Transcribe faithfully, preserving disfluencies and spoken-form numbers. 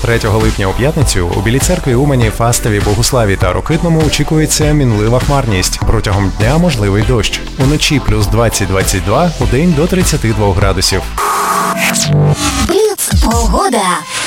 третього липня у п'ятницю у Білій Церкві, Умані, Фастові, Богуславі та Рокитному очікується мінлива хмарність. Протягом дня можливий дощ. Уночі плюс двадцять - двадцять два, удень до тридцять два градусів. Бліц погода.